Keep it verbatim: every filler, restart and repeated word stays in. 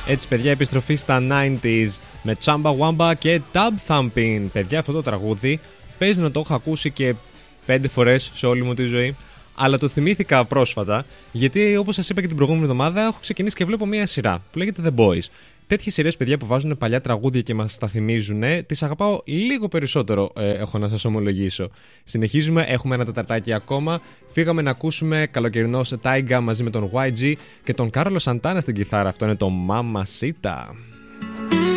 Έτσι, παιδιά, επιστροφή στα ενενήντα με Chamba Wamba και Tub Thumping. Παιδιά, αυτό το τραγούδι παίζει να το έχω ακούσει και πέντε φορές σε όλη μου τη ζωή. Αλλά το θυμήθηκα πρόσφατα, γιατί όπως σας είπα και την προηγούμενη εβδομάδα, έχω ξεκινήσει και βλέπω μια σειρά που λέγεται The Boys. Τέτοιες σειρές, παιδιά, που βάζουν παλιά τραγούδια και μας τα θυμίζουν, τις αγαπάω λίγο περισσότερο, ε, έχω να σας ομολογήσω. Συνεχίζουμε, έχουμε ένα τεταρτάκι ακόμα. Φύγαμε να ακούσουμε καλοκαιρινό Taiga μαζί με τον γουάι τζι και τον Κάρολο Σαντάνα στην κιθάρα. Αυτό είναι το Mamacita.